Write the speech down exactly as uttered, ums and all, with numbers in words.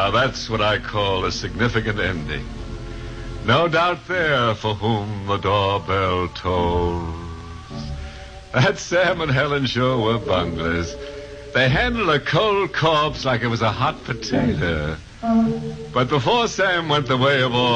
Now that's what I call a significant ending. No doubt there for whom the doorbell tolls. That Sam and Helen sure were bunglers. They handled a cold corpse like it was a hot potato. But before Sam went the way of all